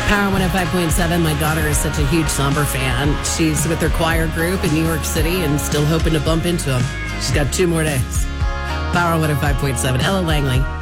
Power 105.7. My daughter is such a huge Somber fan. She's with her choir group in New York City and still hoping to bump into them. She's got 2 more days. Power 105.7. Ella Langley.